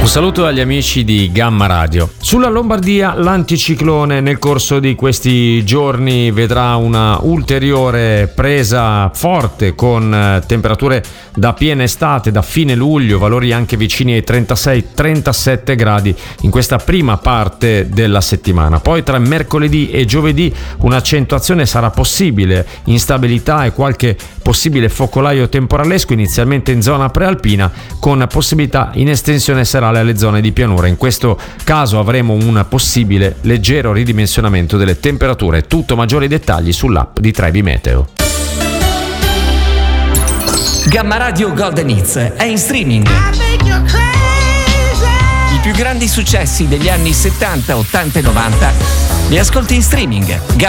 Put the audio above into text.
saluto agli amici di Gamma Radio. Sulla Lombardia l'anticiclone nel corso di questi giorni vedrà una ulteriore presa forte con temperature da piena estate, da fine luglio, valori anche vicini ai 36-37 gradi in questa prima parte della settimana. Poi tra mercoledì e giovedì un'accentuazione sarà possibile, instabilità e qualche possibile focolaio temporalesco inizialmente in zona prealpina con possibilità in estensione serale alle zone di pianura. In questo caso avremo un possibile leggero ridimensionamento delle temperature. Tutto, maggiori dettagli sull'app di Trebi Meteo. Gamma Radio Golden Hits è in streaming. I più grandi successi degli anni 70, 80 e 90 li ascolti in streaming.